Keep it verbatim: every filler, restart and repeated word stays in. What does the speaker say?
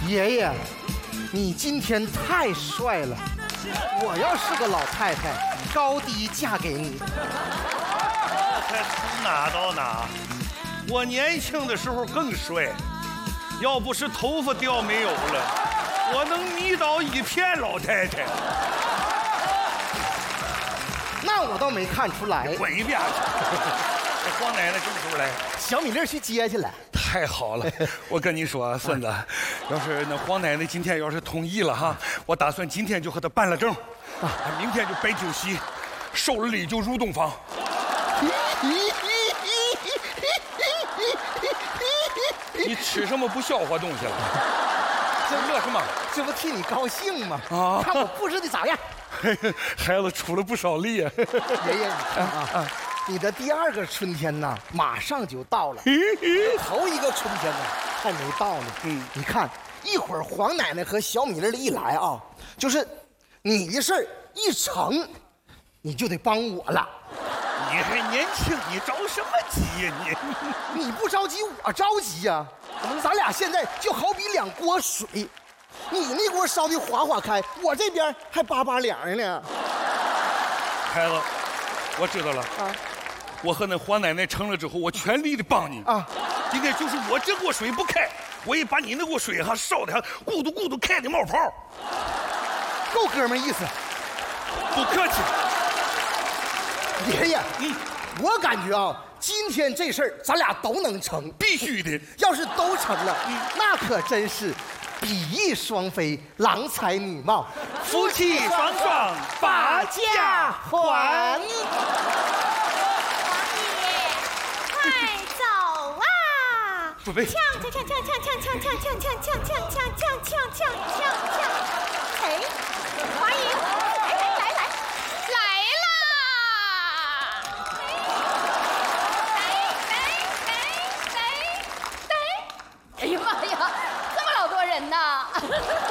爷爷，你今天太帅了，我要是个老太太，高低嫁给你。 还从哪到哪？我年轻的时候更帅，要不是头发掉没有了，我能迷倒一片老太太。 那我倒没看出来。 滚一边去！这黄奶奶什么时候来？ 小米粒去接去了。 太好了，我跟你说，孙子，要是那黄奶奶今天要是同意了哈，我打算今天就和她办了证，啊，明天就摆酒席，收了礼就入洞房。你吃什么不消化东西了？这乐什么？ 这不替你高兴吗？ 啊！ 看我布置的咋样？ 孩子出了不少力啊！ 爷爷，你看啊。啊你的第二个春天呢，马上就到了。头一个春天呢，还没到呢。嗯，你看，一会儿黄奶奶和小米粒一来啊，就是你的事儿一成，你就得帮我了。 你还年轻，你着什么急呀你？你不着急，我着急呀。咱俩现在就好比两锅水，你那锅烧的哗哗开，我这边还巴巴凉呢。 孩子，我知道了啊。我和那黄奶奶成了之后，我全力的帮你啊！今天就是我这锅水不开，我也把你那锅水哈烧的哈咕嘟咕嘟开的冒泡。 够哥们意思， 不客气。 爷爷，嗯，我感觉啊，今天这事儿咱俩都能成， 必须的。 要是都成了，嗯，那可真是比翼双飞，郎才女貌， 夫妻双双把家还。 快走啊！ 准备。 呛呛呛呛呛呛呛呛呛呛呛呛呛呛呛呛呛。